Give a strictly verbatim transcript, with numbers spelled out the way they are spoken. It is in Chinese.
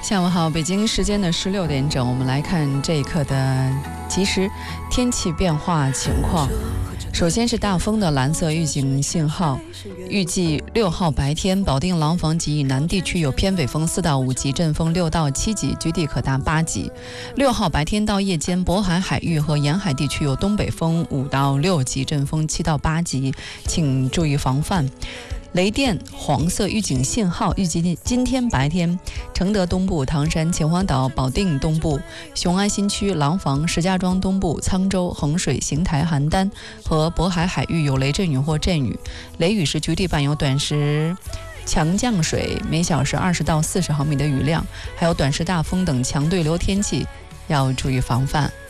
下午好，北京时间的十六点整，我们来看这一刻的即时天气变化情况。首先是大风的蓝色预警信号，预计六号白天，保定廊坊及以南地区有偏北风四到五级，阵风六到七级，局地可达八级。六号白天到夜间，渤海海域和沿海地区有东北风五到六级，阵风七到八级，请注意防范。雷电黄色预警信号，预计今天白天，承德东部、唐山、秦皇岛、保定东部、雄安新区、廊坊、石家庄东部、沧州、衡水、邢台、邯郸和渤海海域有雷阵雨或阵雨，雷雨时局地伴有短时强降水，每小时二十到四十毫米的雨量，还有短时大风等强对流天气，要注意防范。